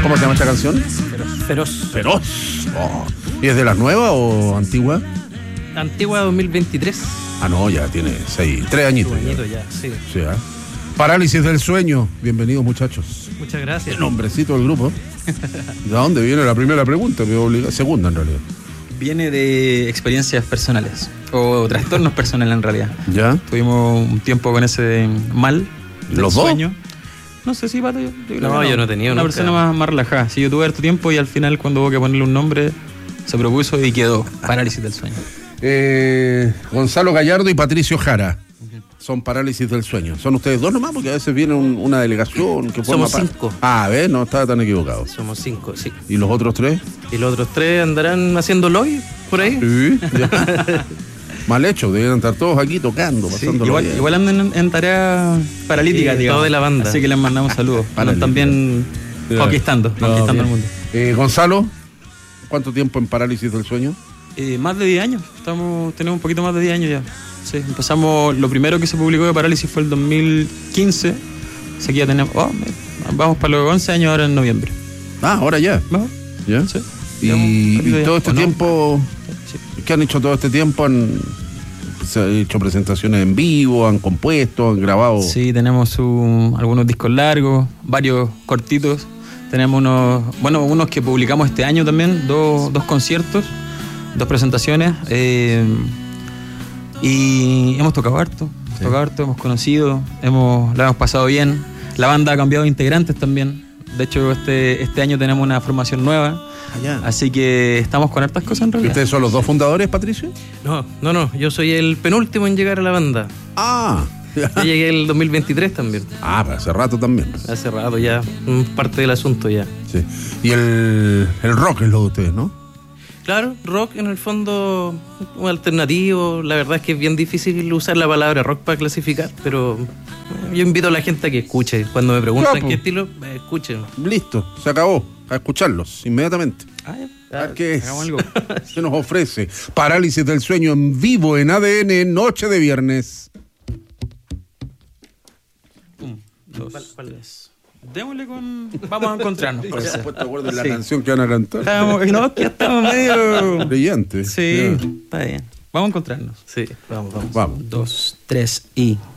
¿Cómo se llama esta canción? Feroz. Feroz. Oh. ¿Y es de las nuevas o antigua? Antigua 2023. Ah, no, ya tiene 3 añitos. Ya, sí. Sí, ¿eh? Parálisis del sueño. Bienvenidos, muchachos. Muchas gracias. El nombrecito del grupo. ¿De dónde viene la primera pregunta? Segunda, en realidad. Viene de experiencias personales o trastornos personales en realidad. ¿Ya? Tuvimos un tiempo con ese mal del ¿Los dos? sueño. No sé si Pato. Yo Yo no he tenido una nunca. persona más relajada. Sí, yo tuve harto tiempo y al final cuando hubo que ponerle un nombre se propuso y quedó parálisis del sueño. Gonzalo Gallardo y Patricio Jara. Son parálisis del sueño. ¿Son ustedes dos nomás? Porque a veces viene una delegación que forma Somos parte. 5. Ah, ¿ves? No estaba tan equivocado. Somos 5, sí. ¿Y los otros 3? Y los otros 3 andarán haciéndolo hoy, por ahí. Sí, ya. Mal hecho, deben estar todos aquí tocando, Sí, pasándolo bien. igual andan en tarea paralítica, Sí, digamos. todo de la banda. Así que les mandamos saludos. Andan también conquistando el mundo. Gonzalo, ¿cuánto tiempo en parálisis del sueño? Más de 10 años. Tenemos un poquito más de 10 años ya. Sí, empezamos, lo primero que se publicó de parálisis fue el 2015. Así que ya tenemos, vamos para los 11 años ahora en noviembre. Ah, ahora ya. ¿No? ¿Ya? Sí. Y todo este ¿O no? tiempo, Sí. ¿qué han hecho todo este tiempo? ¿Se han hecho presentaciones en vivo? ¿Han compuesto? ¿Han grabado? Sí, tenemos algunos discos largos, varios cortitos. Tenemos unos que publicamos este año también, dos conciertos, 2 presentaciones. Y hemos tocado harto, hemos conocido, la hemos pasado bien. La banda ha cambiado de integrantes también. De hecho, este año tenemos una formación nueva. Allá. Asasí que estamos con hartas cosas en ¿Y realidad. ustedes son los 2 fundadores, Patricio? No, yo soy el penúltimo en llegar a la banda. Ah, Yo llegué el 2023 también. pero hace rato también. Hace rato ya, parte del asunto ya. Sí. Y el rock es lo de ustedes, ¿no? Claro, rock en el fondo un alternativo. La verdad es que es bien difícil usar la palabra rock para clasificar, pero yo invito a la gente a que escuche. Cuando me preguntan Ya, qué estilo, escuchen. Listo, se acabó. A escucharlos inmediatamente. A ver qué es. Hagamos algo. Se nos ofrece Parálisis del sueño en vivo en ADN, noche de viernes. 1, 2, 3. Démosle con. Vamos a encontrarnos. ¿Se han puesto de acuerdo en la Sí. canción que van a cantar? Que ya estamos medio. Brillante. Sí, Ya. está bien. Vamos a encontrarnos. Sí, vamos. Vamos. 2, 3 y.